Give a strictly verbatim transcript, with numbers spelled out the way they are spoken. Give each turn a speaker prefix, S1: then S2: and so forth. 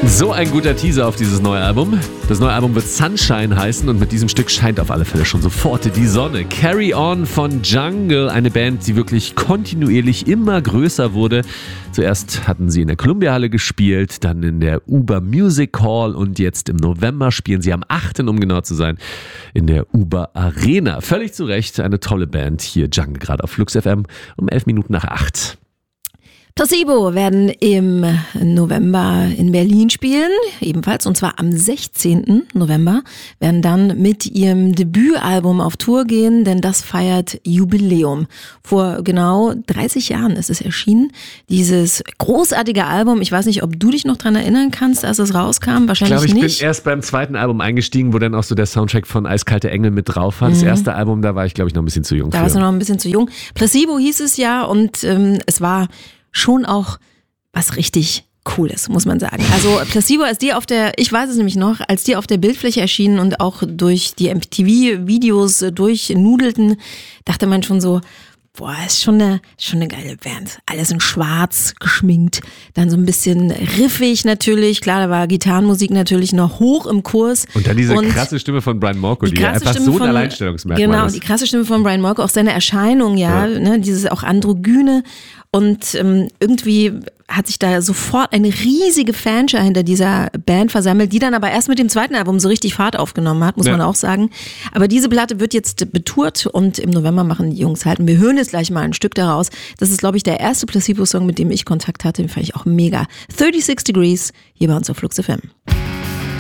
S1: So ein guter Teaser auf dieses neue Album. Das neue Album wird Sunshine heißen und mit diesem Stück scheint auf alle Fälle schon sofort die Sonne. Carry On von Jungle, eine Band, die wirklich kontinuierlich immer größer wurde. Zuerst hatten sie in der Columbia-Halle gespielt, dann in der Uber Music Hall und jetzt im November spielen sie am achten um genau zu sein, in der Uber Arena. Völlig zu Recht, eine tolle Band. Hier Jungle gerade auf Flux F M um elf Minuten nach acht.
S2: Placebo werden im November in Berlin spielen, ebenfalls, und zwar am sechzehnten November, werden dann mit ihrem Debütalbum auf Tour gehen, denn das feiert Jubiläum. Vor genau dreißig Jahren ist es erschienen, dieses großartige Album. Ich weiß nicht, ob du dich noch dran erinnern kannst, als es rauskam, wahrscheinlich nicht.
S1: Ich glaube, ich bin erst beim zweiten Album eingestiegen, wo dann auch so der Soundtrack von Eiskalte Engel mit drauf war. Das mhm. erste Album, da war ich, glaube ich, noch ein bisschen zu jung.
S2: Da warst du noch ein bisschen zu jung. Placebo hieß es ja und ähm, es war schon auch was richtig Cooles, muss man sagen. Also Placebo, als die auf der, ich weiß es nämlich noch, als die auf der Bildfläche erschienen und auch durch die M T V-Videos durchnudelten, dachte man schon so, boah, ist schon eine, schon eine geile Band. Alles in schwarz geschminkt, dann so ein bisschen riffig natürlich. Klar, da war Gitarrenmusik natürlich noch hoch im Kurs.
S1: Und dann diese und krasse Stimme von Brian Molko, die, die einfach Stimme so ein von, Alleinstellungsmerkmal
S2: genau,
S1: ist.
S2: Genau, die krasse Stimme von Brian Molko, auch seine Erscheinung, ja, ja. Ne, dieses auch Androgyne. Und ähm, irgendwie hat sich da sofort eine riesige Fanschar hinter dieser Band versammelt, die dann aber erst mit dem zweiten Album so richtig Fahrt aufgenommen hat, muss ja. man auch sagen. Aber diese Platte wird jetzt betourt und im November machen die Jungs halt. Wir hören jetzt gleich mal ein Stück daraus. Das ist, glaube ich, der erste Placebo-Song, mit dem ich Kontakt hatte. Den fand ich auch mega. sechsunddreißig Degrees hier bei uns auf Flux F M.